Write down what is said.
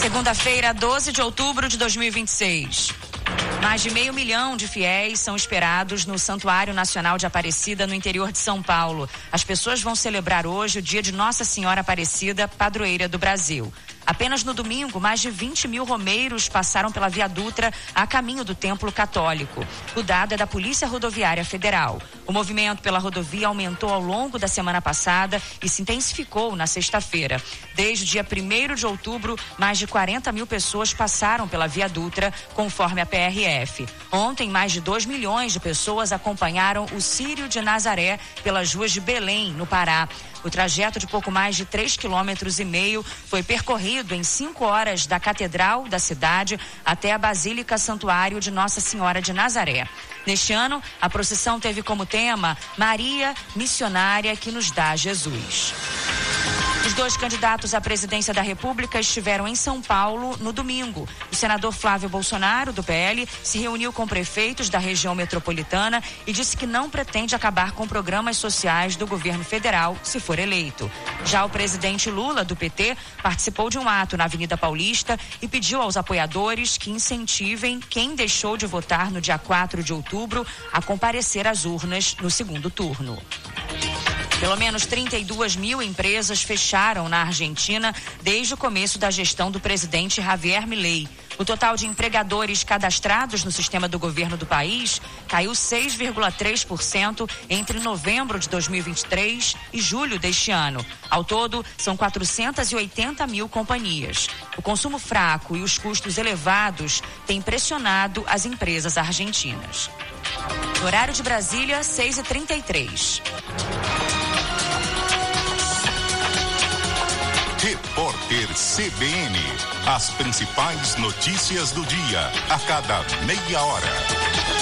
Segunda-feira, 12 de outubro de 2026. Mais de 500 mil de fiéis são esperados no Santuário Nacional de Aparecida, no interior de São Paulo. As pessoas vão celebrar hoje o dia de Nossa Senhora Aparecida, padroeira do Brasil. Apenas no domingo, mais de 20 mil romeiros passaram pela Via Dutra a caminho do Templo Católico. O dado é da Polícia Rodoviária Federal. O movimento pela rodovia aumentou ao longo da semana passada e se intensificou na sexta-feira. Desde o dia 1º de outubro, mais de 40 mil pessoas passaram pela Via Dutra, conforme a PRF. Ontem, mais de 2 milhões de pessoas acompanharam o Círio de Nazaré pelas ruas de Belém, no Pará. O trajeto de pouco mais de 3,5 km foi percorrido em 5 horas da Catedral da cidade até a Basílica Santuário de Nossa Senhora de Nazaré. Neste ano, a procissão teve como tema Maria, missionária que nos dá Jesus. Os 2 candidatos à presidência da República estiveram em São Paulo no domingo. O senador Flávio Bolsonaro, do PL, se reuniu com prefeitos da região metropolitana e disse que não pretende acabar com programas sociais do governo federal se for eleito. Já o presidente Lula, do PT, participou de um ato na Avenida Paulista e pediu aos apoiadores que incentivem quem deixou de votar no dia 4 de outubro a comparecer às urnas no segundo turno. Pelo menos 32 mil empresas fecharam na Argentina desde o começo da gestão do presidente Javier Milei. O total de empregadores cadastrados no sistema do governo do país caiu 6,3% entre novembro de 2023 e julho deste ano. Ao todo, são 480 mil companhias. O consumo fraco e os custos elevados têm pressionado as empresas argentinas. No horário de Brasília, 6h33. Repórter CBN. As principais notícias do dia, a cada meia hora.